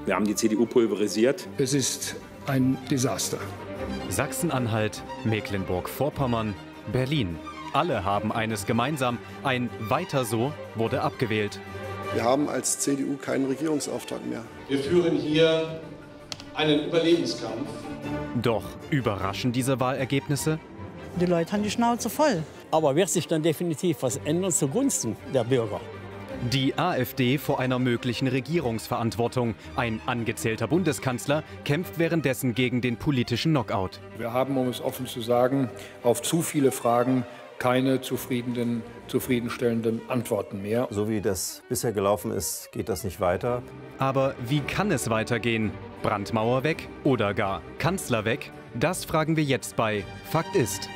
Wir haben die CDU pulverisiert. Es ist ein Desaster. Sachsen-Anhalt, Mecklenburg-Vorpommern, Berlin. Alle haben eines gemeinsam. Ein Weiter so wurde abgewählt. Wir haben als CDU keinen Regierungsauftrag mehr. Wir führen hier einen Überlebenskampf. Doch überraschen diese Wahlergebnisse? Die Leute haben die Schnauze voll. Aber wird sich dann definitiv was ändern zugunsten der Bürger? Die AfD vor einer möglichen Regierungsverantwortung. Ein angezählter Bundeskanzler kämpft währenddessen gegen den politischen Knockout. Wir haben, um es offen zu sagen, auf zu viele Fragen keine zufriedenstellenden Antworten mehr. So wie das bisher gelaufen ist, geht das nicht weiter. Aber wie kann es weitergehen? Brandmauer weg oder gar Kanzler weg? Das fragen wir jetzt bei Fakt ist.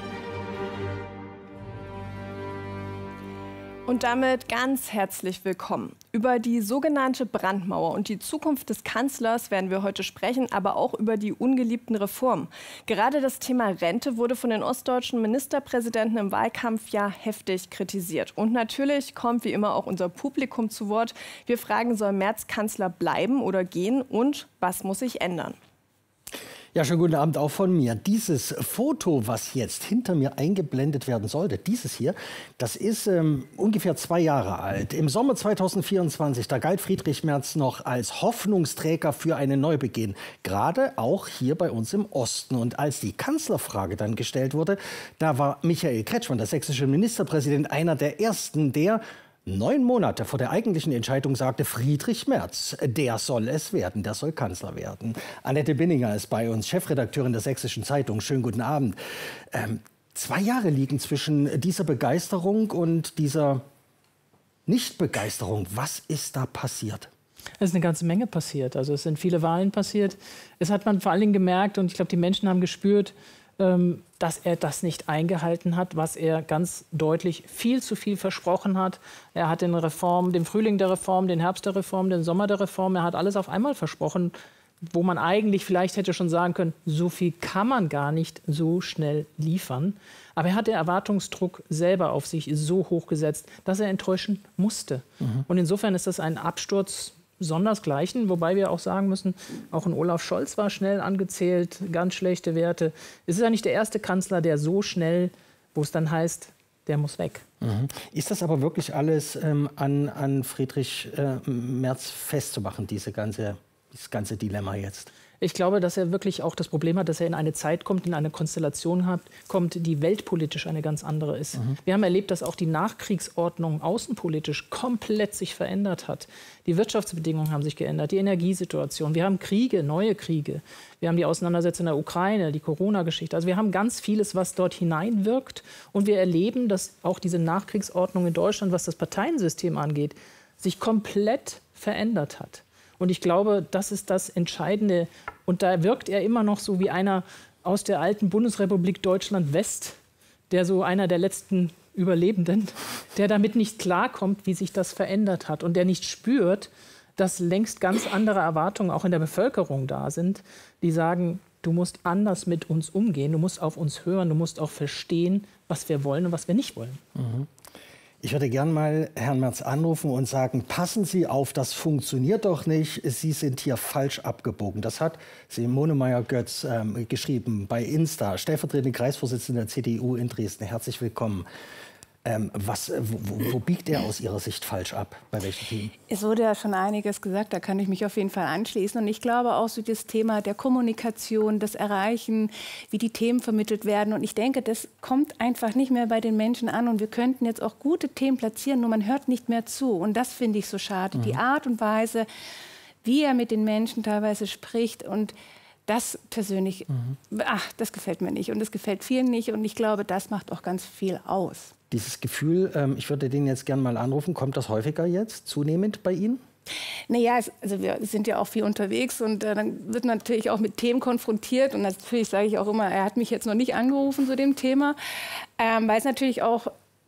Und damit ganz herzlich willkommen. Über die sogenannte Brandmauer und die Zukunft des Kanzlers werden wir heute sprechen, aber auch über die ungeliebten Reformen. Gerade das Thema Rente wurde von den ostdeutschen Ministerpräsidenten im Wahlkampf ja heftig kritisiert. Und natürlich kommt wie immer auch unser Publikum zu Wort. Wir fragen, soll Merz Kanzler bleiben oder gehen und was muss sich ändern? Ja, schönen guten Abend auch von mir. Dieses Foto, was jetzt hinter mir eingeblendet werden sollte, dieses hier, das ist ungefähr 2 Jahre alt. Im Sommer 2024, da galt Friedrich Merz noch als Hoffnungsträger für einen Neubeginn. Gerade auch hier bei uns im Osten. Und als die Kanzlerfrage dann gestellt wurde, da war Michael Kretschmann, der sächsische Ministerpräsident, einer der ersten, der 9 Monate vor der eigentlichen Entscheidung sagte, Friedrich Merz, der soll es werden, der soll Kanzler werden. Annette Binninger ist bei uns, Chefredakteurin der Sächsischen Zeitung. Schönen guten Abend. 2 Jahre liegen zwischen dieser Begeisterung und dieser Nichtbegeisterung. Was ist da passiert? Es ist eine ganze Menge passiert. Also es sind viele Wahlen passiert. Es hat man vor allen Dingen gemerkt und ich glaube, die Menschen haben gespürt, dass er das nicht eingehalten hat, was er ganz deutlich viel zu viel versprochen hat. Er hat den Frühling der Reform, den Herbst der Reform, den Sommer der Reform, er hat alles auf einmal versprochen, wo man eigentlich vielleicht hätte schon sagen können, so viel kann man gar nicht so schnell liefern. Aber er hat den Erwartungsdruck selber auf sich so hoch gesetzt, dass er enttäuschen musste. Und insofern ist das ein Absturz sondersgleichen, wobei wir auch sagen müssen, auch ein Olaf Scholz war schnell angezählt, ganz schlechte Werte. Es ist ja nicht der erste Kanzler, der so schnell, wo es dann heißt, der muss weg. Ist das aber wirklich alles an Friedrich Merz festzumachen, dieses ganze Dilemma jetzt? Ich glaube, dass er wirklich auch das Problem hat, dass er in eine Zeit kommt, in eine Konstellation kommt, die weltpolitisch eine ganz andere ist. Wir haben erlebt, dass auch die Nachkriegsordnung außenpolitisch komplett sich verändert hat. Die Wirtschaftsbedingungen haben sich geändert, die Energiesituation. Wir haben Kriege, neue Kriege. Wir haben die Auseinandersetzung in der Ukraine, die Corona-Geschichte. Also wir haben ganz vieles, was dort hineinwirkt. Und wir erleben, dass auch diese Nachkriegsordnung in Deutschland, was das Parteiensystem angeht, sich komplett verändert hat. Und ich glaube, das ist das Entscheidende. Und da wirkt er immer noch so wie einer aus der alten Bundesrepublik Deutschland-West, der so einer der letzten Überlebenden, der damit nicht klarkommt, wie sich das verändert hat. Und der nicht spürt, dass längst ganz andere Erwartungen auch in der Bevölkerung da sind, die sagen, du musst anders mit uns umgehen, du musst auf uns hören, du musst auch verstehen, was wir wollen und was wir nicht wollen. Ich würde gern mal Herrn Merz anrufen und sagen, passen Sie auf, das funktioniert doch nicht, Sie sind hier falsch abgebogen. Das hat Simone Meyer-Götz geschrieben bei Insta, stellvertretende Kreisvorsitzende der CDU in Dresden. Herzlich willkommen. Wo biegt er aus Ihrer Sicht falsch ab? Bei welchem Team? Es wurde ja schon einiges gesagt, da kann ich mich auf jeden Fall anschließen. Und ich glaube auch so das Thema der Kommunikation, das Erreichen, wie die Themen vermittelt werden. Und ich denke, das kommt einfach nicht mehr bei den Menschen an. Und wir könnten jetzt auch gute Themen platzieren, nur man hört nicht mehr zu. Und das finde ich so schade. Die Art und Weise, wie er mit den Menschen teilweise spricht und das persönlich, das gefällt mir nicht und das gefällt vielen nicht und ich glaube, das macht auch ganz viel aus. Dieses Gefühl, ich würde den jetzt gerne mal anrufen, kommt das häufiger jetzt zunehmend bei Ihnen? Naja, also wir sind ja auch viel unterwegs und dann wird man natürlich auch mit Themen konfrontiert und natürlich sage ich auch immer, er hat mich jetzt noch nicht angerufen zu dem Thema, weil es natürlich auch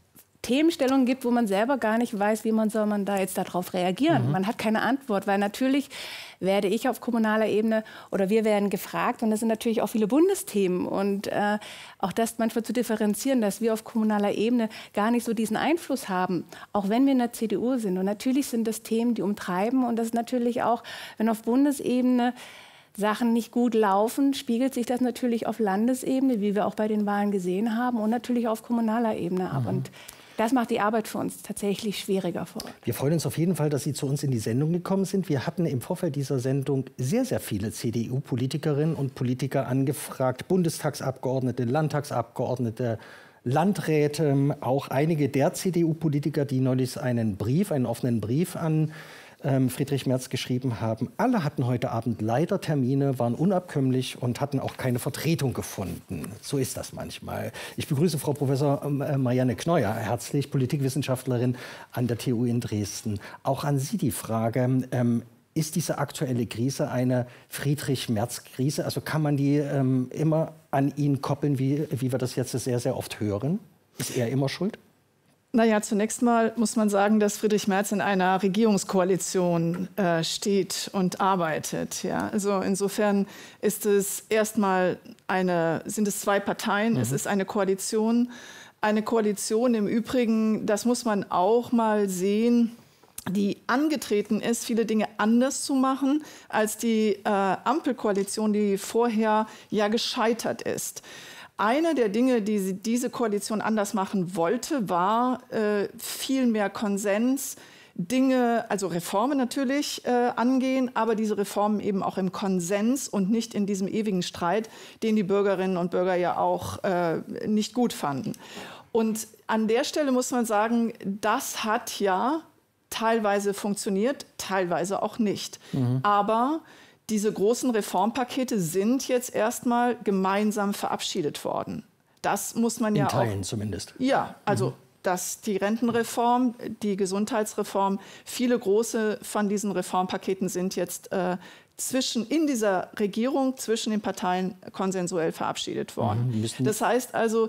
Themenstellungen gibt, wo man selber gar nicht weiß, wie soll man da jetzt darauf reagieren. Man hat keine Antwort, weil natürlich werde ich auf kommunaler Ebene oder wir werden gefragt und das sind natürlich auch viele Bundesthemen und auch das manchmal zu differenzieren, dass wir auf kommunaler Ebene gar nicht so diesen Einfluss haben, auch wenn wir in der CDU sind. Und natürlich sind das Themen, die umtreiben und das ist natürlich auch, wenn auf Bundesebene Sachen nicht gut laufen, spiegelt sich das natürlich auf Landesebene, wie wir auch bei den Wahlen gesehen haben, und natürlich auf kommunaler Ebene ab. Und das macht die Arbeit für uns tatsächlich schwieriger vor Ort. Wir freuen uns auf jeden Fall, dass Sie zu uns in die Sendung gekommen sind. Wir hatten im Vorfeld dieser Sendung sehr, sehr viele CDU-Politikerinnen und Politiker angefragt, Bundestagsabgeordnete, Landtagsabgeordnete, Landräte, auch einige der CDU-Politiker, die neulich einen offenen Brief an Friedrich Merz geschrieben haben. Alle hatten heute Abend leider Termine, waren unabkömmlich und hatten auch keine Vertretung gefunden. So ist das manchmal. Ich begrüße Frau Professor Marianne Kneuer herzlich, Politikwissenschaftlerin an der TU in Dresden. Auch an Sie die Frage, ist diese aktuelle Krise eine Friedrich-Merz-Krise? Also kann man die immer an ihn koppeln, wie wir das jetzt sehr, sehr oft hören? Ist er immer schuld? Naja, zunächst mal muss man sagen, dass Friedrich Merz in einer Regierungskoalition steht und arbeitet. Ja? Also insofern ist es sind es zwei Parteien, es ist eine Koalition. Eine Koalition im Übrigen, das muss man auch mal sehen, die angetreten ist, viele Dinge anders zu machen als die Ampelkoalition, die vorher ja gescheitert ist. Eine der Dinge, die diese Koalition anders machen wollte, war viel mehr Konsens, Dinge, also Reformen natürlich angehen, aber diese Reformen eben auch im Konsens und nicht in diesem ewigen Streit, den die Bürgerinnen und Bürger ja auch nicht gut fanden. Und an der Stelle muss man sagen, das hat ja teilweise funktioniert, teilweise auch nicht. Aber diese großen Reformpakete sind jetzt erstmal gemeinsam verabschiedet worden. Das muss man ja auch... In Teilen zumindest. Ja, also die Rentenreform, die Gesundheitsreform, viele große von diesen Reformpaketen sind jetzt in dieser Regierung zwischen den Parteien konsensuell verabschiedet worden. Das heißt also,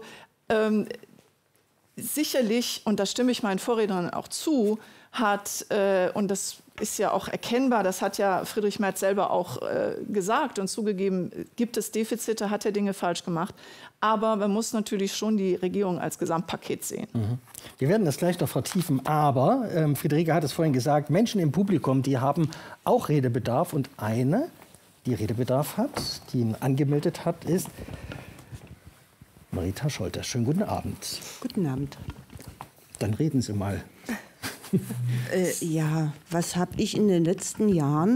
sicherlich, und da stimme ich meinen Vorrednern auch zu, und das ist ja auch erkennbar, das hat ja Friedrich Merz selber auch gesagt und zugegeben, gibt es Defizite, hat er Dinge falsch gemacht. Aber man muss natürlich schon die Regierung als Gesamtpaket sehen. Wir werden das gleich noch vertiefen, aber Friederike hat es vorhin gesagt, Menschen im Publikum, die haben auch Redebedarf. Und eine, die Redebedarf hat, die ihn angemeldet hat, ist Marita Scholter. Schönen guten Abend. Guten Abend. Dann reden Sie mal. Ja, was habe ich in den letzten Jahren